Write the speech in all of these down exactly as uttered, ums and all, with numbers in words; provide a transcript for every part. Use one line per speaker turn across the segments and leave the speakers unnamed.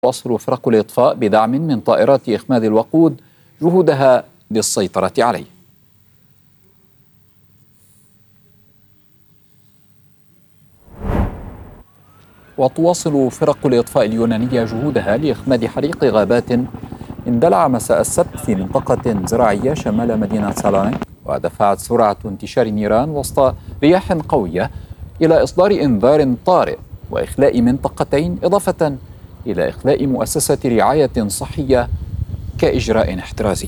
تواصل فرق الإطفاء بدعم من طائرات إخماد الوقود جهودها للسيطرة عليه. وتواصل فرق الإطفاء اليونانية جهودها لإخماد حريق غابات اندلع مساء السبت في منطقة زراعية شمال مدينة سالونيك، ودفعت سرعة انتشار النيران وسط رياح قوية إلى إصدار إنذار طارئ وإخلاء منطقتين، إضافة إلى إخلاء مؤسسة رعاية صحية كإجراء احترازي.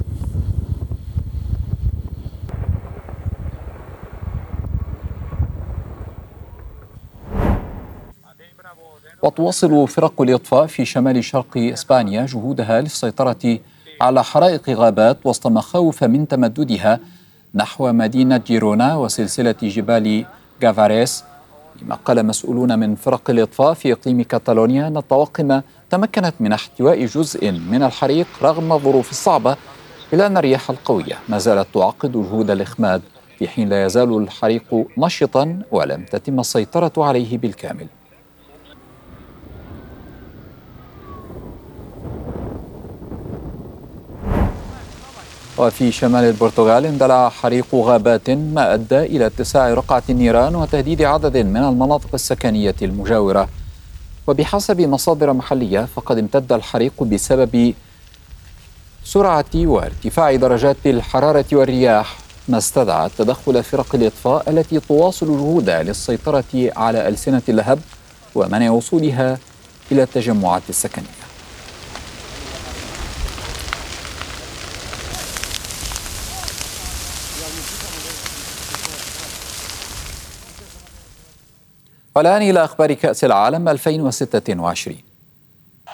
وتواصل فرق الإطفاء في شمال شرق إسبانيا جهودها للسيطرة على حرائق غابات وسط مخاوف من تمددها نحو مدينة جيرونا وسلسلة جبال غافاريس، لما قال مسؤولون من فرق الإطفاء في إقليم كاتالونيا أن الطواقم تمكنت من احتواء جزء من الحريق رغم الظروف الصعبة، إلا أن الرياح القوية ما زالت تعقد جهود الإخماد، في حين لا يزال الحريق نشطا ولم تتم السيطرة عليه بالكامل. وفي شمال البرتغال اندلع حريق غابات ما أدى إلى اتساع رقعة النيران وتهديد عدد من المناطق السكنية المجاورة. وبحسب مصادر محلية فقد امتد الحريق بسبب سرعة وارتفاع درجات الحرارة والرياح، ما استدعى تدخل فرق الإطفاء التي تواصل جهودها للسيطرة على ألسنة اللهب ومنع وصولها إلى التجمعات السكنية. والآن إلى أخبار كأس العالم ألفين وستة وعشرين.